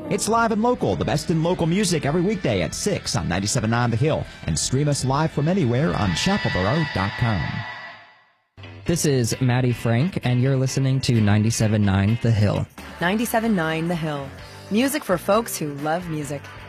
It's Live and Local, the best in local music every weekday at 6 on 97.9 The Hill. And stream us live from anywhere on chapelboro.com. This is Maddie Frank, and you're listening to 97.9 The Hill. 97.9 The Hill. Music for folks who love music.